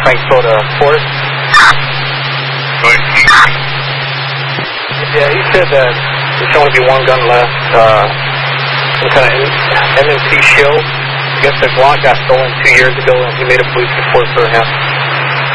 Frank Soda Force. Yeah, he said that there's only be one gun left. Some kind of MMC shield. I guess the Glock got stolen 2 years ago, and he made a police report for him.